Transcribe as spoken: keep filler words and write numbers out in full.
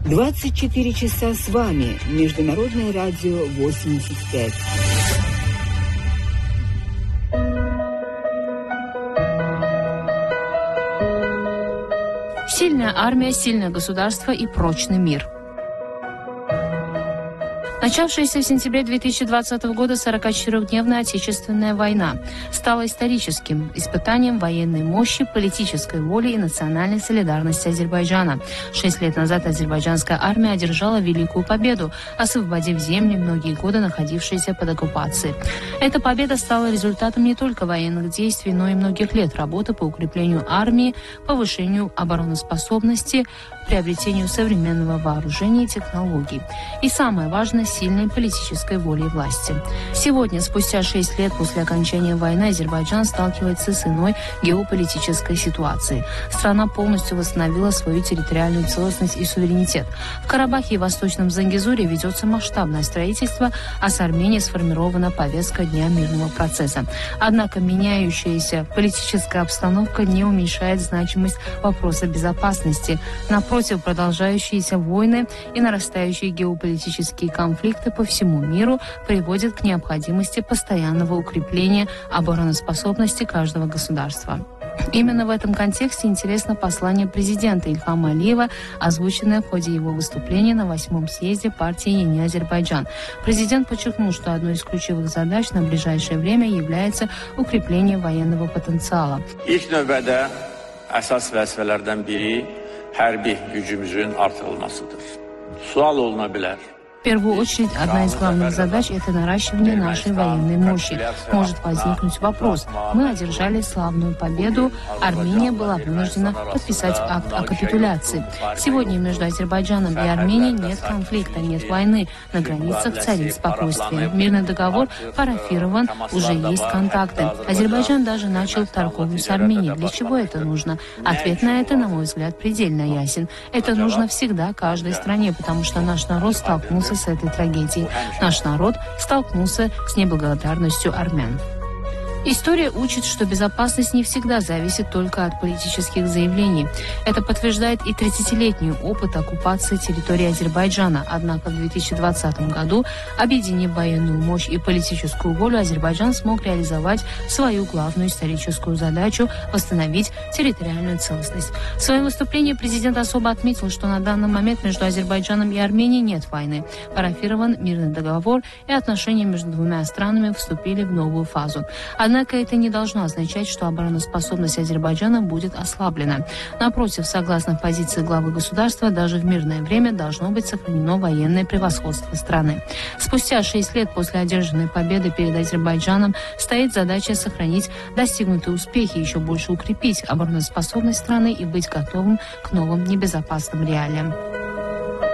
двадцать четыре часа с вами. Международное радио восемьдесят пять. Сильная армия, сильное государство и прочный мир. Начавшаяся в сентябре две тысячи двадцатого года сорокачетырехдневная Отечественная война стала историческим испытанием военной мощи, политической воли и национальной солидарности Азербайджана. Шесть лет назад азербайджанская армия одержала великую победу, освободив земли, многие годы находившиеся под оккупацией. Эта победа стала результатом не только военных действий, но и многих лет работы по укреплению армии, повышению обороноспособности, приобретению современного вооружения и технологий. И самое важное – сильной политической воли и власти. Сегодня, спустя шесть лет после окончания войны, Азербайджан сталкивается с иной геополитической ситуацией. Страна полностью восстановила свою территориальную целостность и суверенитет. В Карабахе и Восточном Зангезуре ведется масштабное строительство, а с Арменией сформирована повестка дня мирного процесса. Однако меняющаяся политическая обстановка не уменьшает значимость вопроса безопасности. Напротив, продолжающиеся войны и нарастающие геополитические конфликты по всему миру приводят к необходимости постоянного укрепления обороноспособности каждого государства. Именно в этом контексте интересно послание президента Ильхама Алиева, озвученное в ходе его выступления на восьмом съезде партии «Yeni Азербайджан». Президент подчеркнул, что одной из ключевых задач на ближайшее время является укрепление военного потенциала. İlk növbədə əsas vəzifələrdən biri hərbi gücümüzün artırılmasıdır. Sual oluna bilər. В первую очередь, одна из главных задач – это наращивание нашей военной мощи. Может возникнуть вопрос. Мы одержали славную победу, Армения была вынуждена подписать акт о капитуляции. Сегодня между Азербайджаном и Арменией нет конфликта, нет войны. На границах царит спокойствие. Мирный договор парафирован, уже есть контакты. Азербайджан даже начал торговлю с Арменией. Для чего это нужно? Ответ на это, на мой взгляд, предельно ясен. Это нужно всегда каждой стране, потому что наш народ столкнулся с этой трагедией. Наш народ столкнулся с неблагодарностью армян. История учит, что безопасность не всегда зависит только от политических заявлений. Это подтверждает и тридцатилетний опыт оккупации территории Азербайджана. Однако в две тысячи двадцатом году, объединив военную мощь и политическую волю, Азербайджан смог реализовать свою главную историческую задачу – восстановить территориальную целостность. В своем выступлении президент особо отметил, что на данный момент между Азербайджаном и Арменией нет войны. Парафирован мирный договор, и отношения между двумя странами вступили в новую фазу. Однако это не должно означать, что обороноспособность Азербайджана будет ослаблена. Напротив, согласно позиции главы государства, даже в мирное время должно быть сохранено военное превосходство страны. Спустя шесть лет после одержанной победы перед Азербайджаном стоит задача сохранить достигнутые успехи, еще больше укрепить обороноспособность страны и быть готовым к новым небезопасным реалиям.